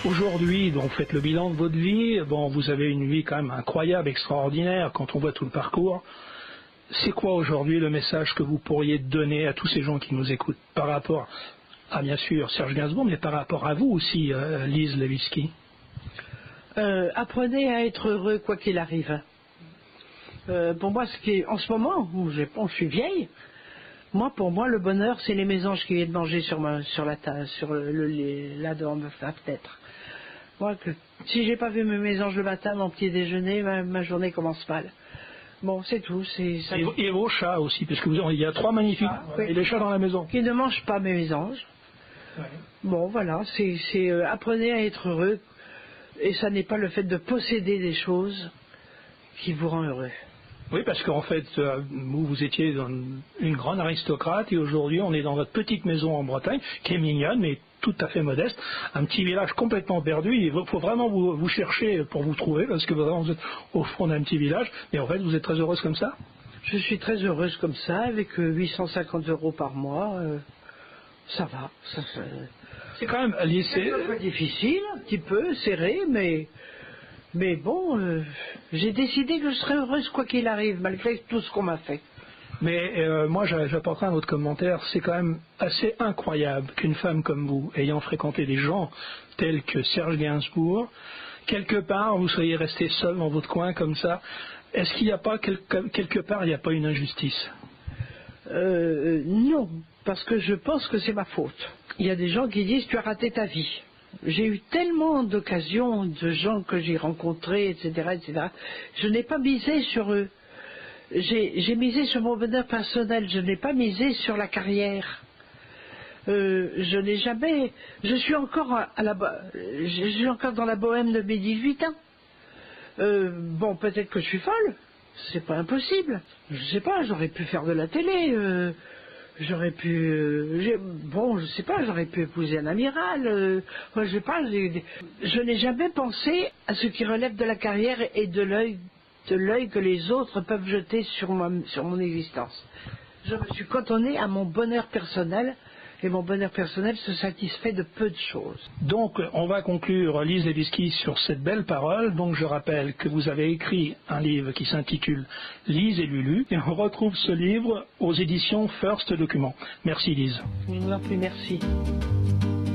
Aujourd'hui, donc, vous faites le bilan de votre vie. Bon, vous avez une vie quand même incroyable, extraordinaire, quand on voit tout le parcours. C'est quoi aujourd'hui le message que vous pourriez donner à tous ces gens qui nous écoutent par rapport à, bien sûr, Serge Gainsbourg, mais par rapport à vous aussi, Lise Levitzky? Apprenez à être heureux quoi qu'il arrive. Pour moi, en ce moment, où je suis vieille, pour moi, le bonheur, c'est les mésanges qui viennent manger sur la table, là devant ma fenêtre. Moi, si j'ai pas vu mes mésanges le matin, mon petit déjeuner, ma journée commence mal. Bon, c'est tout. Et vos chats aussi, parce que il y a 3 magnifiques. Et les chats dans la maison. Qui ne mangent pas mes mésanges. Ouais. Bon, voilà, apprenez à être heureux. Et ça n'est pas le fait de posséder des choses qui vous rend heureux. Oui, parce qu'en fait, vous étiez une grande aristocrate et aujourd'hui on est dans votre petite maison en Bretagne, qui est mignonne mais tout à fait modeste, un petit village complètement perdu. Il faut vraiment vous chercher pour vous trouver, parce que vous êtes au fond d'un petit village, mais en fait vous êtes très heureuse comme ça? Je suis très heureuse comme ça, avec 850 € par mois, ça va. C'est quand même c'est un peu difficile, un petit peu serré, mais bon, j'ai décidé que je serais heureuse quoi qu'il arrive, malgré tout ce qu'on m'a fait. Mais moi, j'apporterai un autre commentaire. C'est quand même assez incroyable qu'une femme comme vous, ayant fréquenté des gens tels que Serge Gainsbourg, quelque part, vous soyez resté seul dans votre coin comme ça. Est-ce qu'il n'y a pas, quelque part, il n'y a pas une injustice? Non, parce que je pense que c'est ma faute. Il y a des gens qui disent « tu as raté ta vie ». J'ai eu tellement d'occasions de gens que j'ai rencontrés, etc., etc. Je n'ai pas misé sur eux. J'ai misé sur mon bonheur personnel. Je n'ai pas misé sur la carrière. Je n'ai jamais. Je suis encore dans la bohème de mes 18 ans. Bon, peut-être que je suis folle. C'est pas impossible. Je sais pas. J'aurais pu faire de la télé. J'aurais pu, je sais pas, j'aurais pu épouser un amiral. Je sais pas. Je n'ai jamais pensé à ce qui relève de la carrière et de l'œil que les autres peuvent jeter sur mon existence. Je me suis cantonné à mon bonheur personnel. Et mon bonheur personnel se satisfait de peu de choses. Donc, on va conclure, Lise Levitzky, sur cette belle parole. Donc, je rappelle que vous avez écrit un livre qui s'intitule Lise et Lulu. Et on retrouve ce livre aux éditions First Document. Merci, Lise. Non plus, merci.